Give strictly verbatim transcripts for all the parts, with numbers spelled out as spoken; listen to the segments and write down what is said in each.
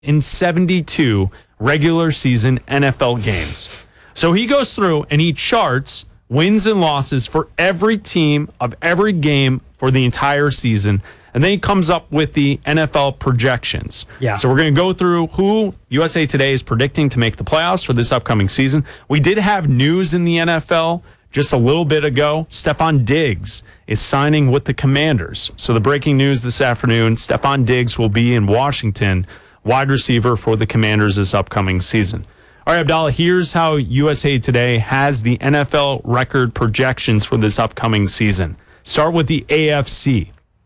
seventy-two regular season N F L games. So he goes through and he charts wins and losses for every team of every game for the entire season. And then he comes up with the N F L projections. Yeah. So we're going to go through who U S A Today is predicting to make the playoffs for this upcoming season. We did have news in the N F L just a little bit ago. Stephon Diggs is signing with the Commanders. So the breaking news this afternoon, Stephon Diggs will be in Washington, wide receiver for the Commanders this upcoming season. All right, Abdallah, here's how U S A Today has the N F L record projections for this upcoming season. Start with the A F C.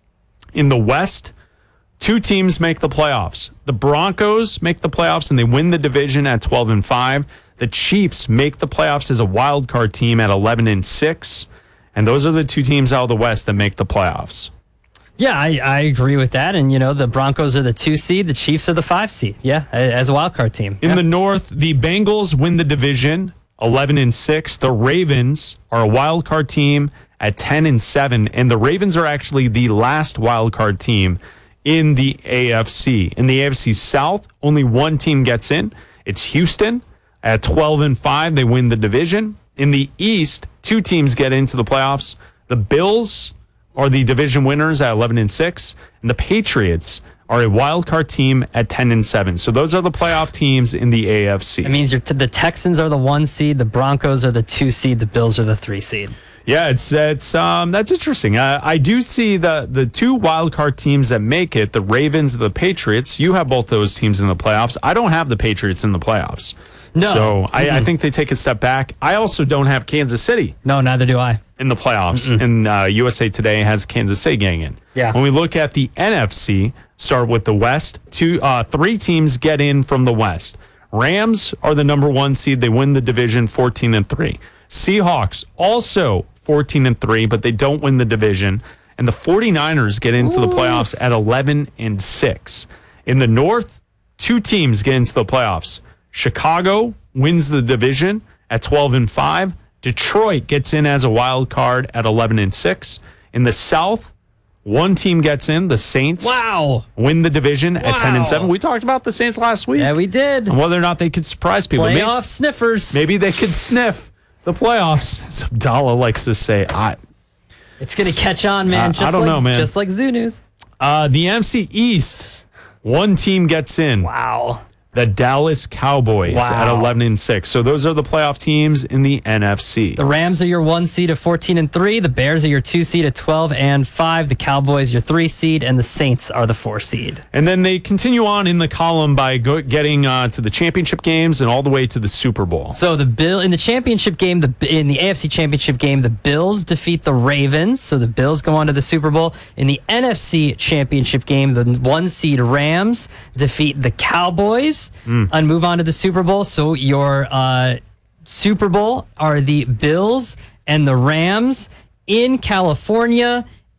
In the West, two teams make the playoffs. The Broncos make the playoffs and they win the division at twelve and five. The Chiefs make the playoffs as a wild card team at eleven and six. And those are the two teams out of the West that make the playoffs. Yeah, I, I agree with that. And, you know, the Broncos are the two seed. The Chiefs are the five seed. Yeah, as a wild card team. In yeah. the North, the Bengals win the division, eleven and six. The Ravens are a wild card team at ten and seven. And the Ravens are actually the last wild card team in the A F C. In the A F C South, only one team gets in. It's Houston at twelve and five. They win the division. In the East, two teams get into the playoffs. The Bills are the division winners at eleven and six, and the Patriots are a wild card team at ten and seven. So those are the playoff teams in the A F C. It means you're t- the Texans are the one seed, the Broncos are the two seed, the Bills are the three seed. Yeah, it's it's um that's interesting. I, I do see the the two wild card teams that make it, the Ravens and the Patriots. You have both those teams in the playoffs. I don't have the Patriots in the playoffs. No. So mm-hmm. I, I think they take a step back. I also don't have Kansas City No, neither do I. in the playoffs. Mm-mm. And uh, U S A Today has Kansas City getting in. Yeah. When we look at the N F C, start with the West. Two, uh, three teams get in from the West. Rams are the number one seed. They win the division fourteen and three. Seahawks also fourteen and three, but they don't win the division. And the 49ers get into Ooh. the playoffs at eleven and six. In the North, two teams get into the playoffs. Chicago wins the division at twelve and five. Detroit gets in as a wild card at eleven and six. In the South, one team gets in, the Saints. Wow. Win the division wow. at ten and seven. We talked about the Saints last week. Yeah, we did. And whether or not they could surprise people. Playoff maybe, sniffers. Maybe they could sniff the playoffs, as Abdallah likes to say. I, it's going to catch on, man. Uh, just I don't like, know, man. Just like Zoo News. Uh, the N F C East, one team gets in. Wow. The Dallas Cowboys wow. at eleven and six. So those are the playoff teams in the N F C. The Rams are your one seed at fourteen and three. The Bears are your two seed at twelve and five. The Cowboys your three seed, and the Saints are the four seed. And then they continue on in the column by go, getting uh, to the championship games and all the way to the Super Bowl. So the Bill in the championship game, the in the A F C championship game, the Bills defeat the Ravens. So the Bills go on to the Super Bowl. In the N F C championship game, the one seed Rams defeat the Cowboys mm. and move on to the Super Bowl. So your uh, Super Bowl are the Bills and the Rams in California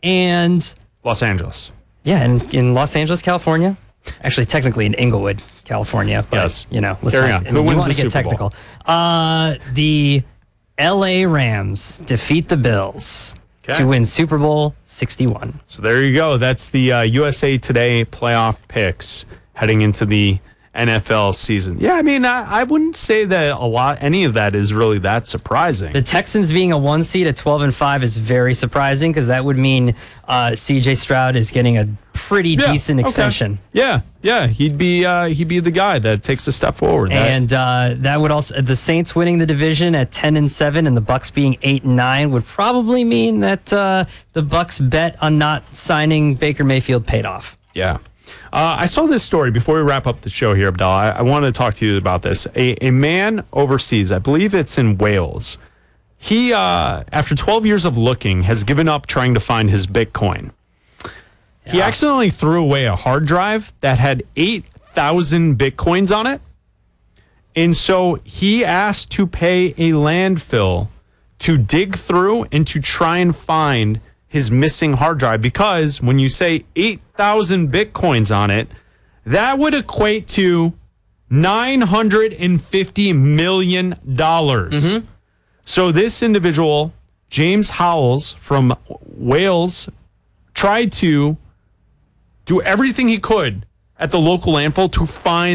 and Los Angeles. Yeah, in, in Los Angeles, California. Actually, technically in Inglewood, California. But, yes. You know, let's Carry not, on. I Who mean, wins want the to get Super technical. Bowl? Uh, the L A Rams defeat the Bills okay. to win Super Bowl sixty-one. So there you go. That's the uh, U S A Today playoff picks heading into the N F L season. Yeah, I mean, I, I wouldn't say that a lot, any of that is really that surprising. The Texans being a one seed at twelve and five is very surprising because that would mean uh, C J Stroud is getting a pretty yeah, decent extension. Okay. Yeah, yeah, he'd be uh, he'd be the guy that takes a step forward. That, and uh, that would also the Saints winning the division at ten and seven, and the Bucs being eight and nine would probably mean that uh, the Bucs bet on not signing Baker Mayfield paid off. Yeah. Uh, I saw this story before we wrap up the show here, Abdallah. I, I wanted to talk to you about this. A, a man overseas, I believe it's in Wales, he, uh, after twelve years of looking, has given up trying to find his Bitcoin. Yeah. He accidentally threw away a hard drive that had eight thousand Bitcoins on it. And so he asked to pay a landfill to dig through and to try and find his missing hard drive, because when you say eight thousand Bitcoins on it, that would equate to nine hundred fifty million dollars. Mm-hmm. So this individual, James Howells from Wales, tried to do everything he could at the local landfill to find